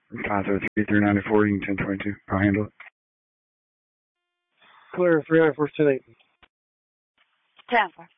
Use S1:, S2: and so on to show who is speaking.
S1: 503-394, you can 1022. I'll handle it.
S2: Clear 394-10-8.
S3: 10-4.